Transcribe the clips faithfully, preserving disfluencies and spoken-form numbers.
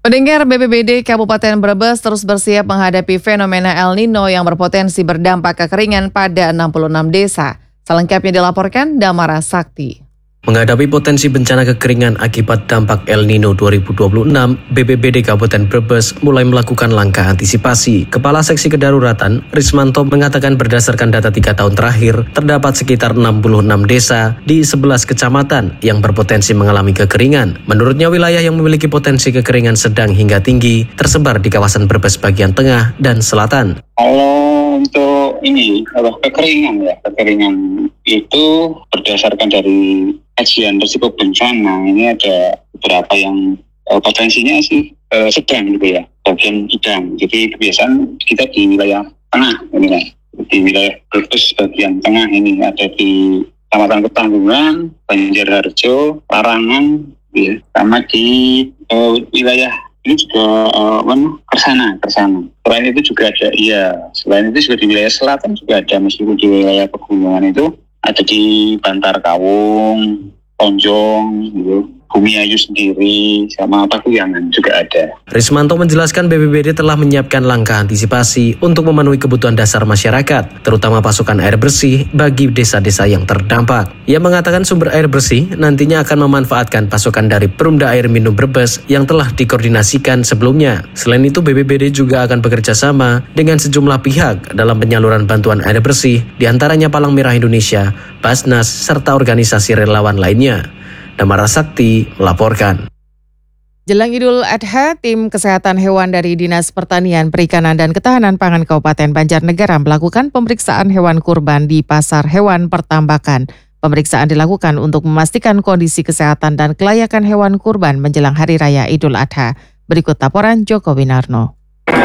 Pendengar, B P B D Kabupaten Brebes terus bersiap menghadapi fenomena El Nino yang berpotensi berdampak kekeringan pada enam puluh enam desa. Selengkapnya dilaporkan Damara Sakti. Menghadapi potensi bencana kekeringan akibat dampak El Nino dua ribu dua puluh enam, B P B D Kabupaten Brebes mulai melakukan langkah antisipasi. Kepala Seksi Kedaruratan, Rismanto, mengatakan berdasarkan data tiga tahun terakhir, terdapat sekitar enam puluh enam desa di sebelas kecamatan yang berpotensi mengalami kekeringan. Menurutnya, wilayah yang memiliki potensi kekeringan sedang hingga tinggi tersebar di kawasan Brebes bagian tengah dan selatan. Kalau untuk ini, kalau kekeringan ya, kekeringan itu berdasarkan dari kajian risiko bencana, ini ada beberapa yang uh, potensinya sih uh, sedang gitu ya, bagian sedang. Jadi kebiasaan kita di wilayah tengah ini kan, di wilayah Brebes bagian tengah ini ada di Kecamatan Ketanggungan, Banjarharjo, Larangan, ya, sama di uh, wilayah ini juga uh, mana? Kersana, Kersana. Selain itu juga ada, iya, selain itu juga di wilayah selatan juga ada, meskipun di wilayah pegunungan itu ada di Bantar Kawung, Tonjong, gitu. Bumi Ayu sendiri, sama Pakuyangan juga ada. Rismanto menjelaskan B P B D telah menyiapkan langkah antisipasi untuk memenuhi kebutuhan dasar masyarakat, terutama pasokan air bersih bagi desa-desa yang terdampak. Ia mengatakan sumber air bersih nantinya akan memanfaatkan pasokan dari Perumda Air Minum Brebes yang telah dikoordinasikan sebelumnya. Selain itu, B P B D juga akan bekerja sama dengan sejumlah pihak dalam penyaluran bantuan air bersih, diantaranya Palang Merah Indonesia, Basnas, serta organisasi relawan lainnya. Damara Sakti melaporkan. Jelang Idul Adha, tim kesehatan hewan dari Dinas Pertanian, Perikanan, dan Ketahanan Pangan Kabupaten Banjarnegara melakukan pemeriksaan hewan kurban di Pasar Hewan Pertambakan. Pemeriksaan dilakukan untuk memastikan kondisi kesehatan dan kelayakan hewan kurban menjelang Hari Raya Idul Adha. Berikut laporan Joko Winarno.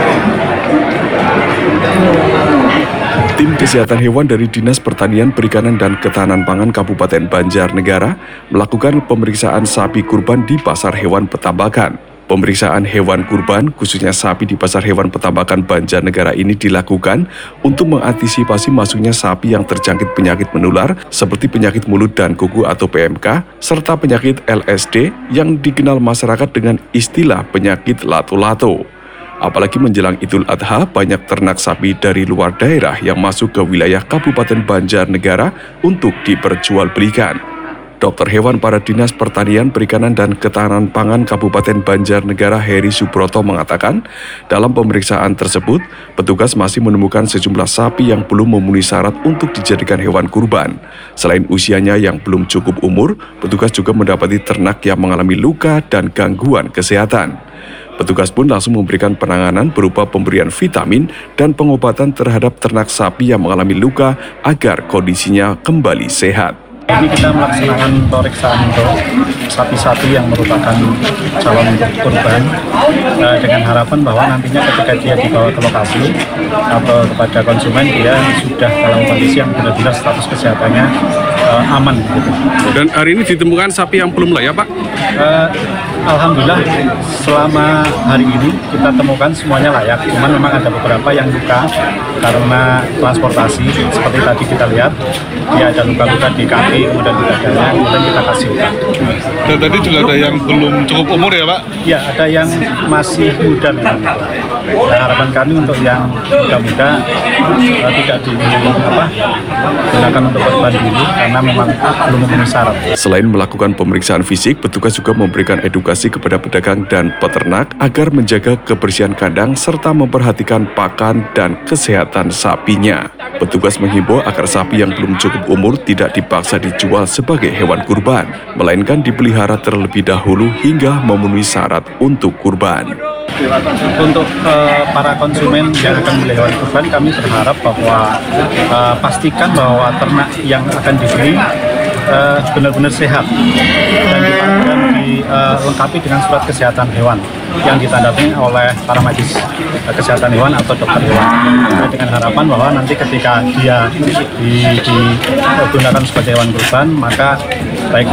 Tim Kesehatan Hewan dari Dinas Pertanian, Perikanan, dan Ketahanan Pangan Kabupaten Banjarnegara melakukan pemeriksaan sapi kurban di Pasar Hewan Petambakan. Pemeriksaan hewan kurban, khususnya sapi di Pasar Hewan Petambakan Banjarnegara ini dilakukan untuk mengantisipasi masuknya sapi yang terjangkit penyakit menular seperti penyakit mulut dan kuku atau P M K, serta penyakit L S D yang dikenal masyarakat dengan istilah penyakit lato-lato. Apalagi menjelang Idul Adha, banyak ternak sapi dari luar daerah yang masuk ke wilayah Kabupaten Banjarnegara untuk diperjualbelikan. Dokter hewan para Dinas Pertanian, Perikanan, dan Ketahanan Pangan Kabupaten Banjarnegara Heri Subroto mengatakan, dalam pemeriksaan tersebut, petugas masih menemukan sejumlah sapi yang belum memenuhi syarat untuk dijadikan hewan kurban. Selain usianya yang belum cukup umur, petugas juga mendapati ternak yang mengalami luka dan gangguan kesehatan. Petugas pun langsung memberikan penanganan berupa pemberian vitamin dan pengobatan terhadap ternak sapi yang mengalami luka agar kondisinya kembali sehat. Ini kita melaksanakan pemeriksaan untuk sapi-sapi yang merupakan calon kurban eh, dengan harapan bahwa nantinya ketika dia dibawa ke lokasi atau kepada konsumen, dia sudah dalam kondisi yang benar-benar status kesehatannya eh, aman. Gitu. Dan hari ini ditemukan sapi yang belum layak, Pak? Eh, Alhamdulillah selama hari ini kita temukan semuanya layak, cuman memang ada beberapa yang luka karena transportasi. Seperti tadi kita lihat, dia ada luka-luka di kaki, kemudian di dadanya, kemudian kita kasih luka. Dan tadi juga ada yang belum cukup umur ya, Pak? Ya, ada yang masih muda memang. Dan harapan kami untuk yang muda-muda uh, tidak di apa, gunakan untuk korban dulu karena memang belum memenuhi syarat. Selain melakukan pemeriksaan fisik, petugas juga memberikan edukasi kepada pedagang dan peternak agar menjaga kebersihan kandang serta memperhatikan pakan dan kesehatan sapinya. Petugas menghimbau agar sapi yang belum cukup umur tidak dipaksa dijual sebagai hewan kurban, melainkan dipelihara terlebih dahulu hingga memenuhi syarat untuk kurban. Untuk uh, para konsumen yang akan membeli hewan kurban, kami berharap bahwa uh, pastikan bahwa ternak yang akan dibeli uh, benar-benar sehat dan dilengkapi uh, dengan surat kesehatan hewan yang ditandai oleh para medis uh, kesehatan hewan atau dokter hewan. Nah, dengan harapan bahwa nanti ketika dia digunakan sebagai hewan kurban, maka baik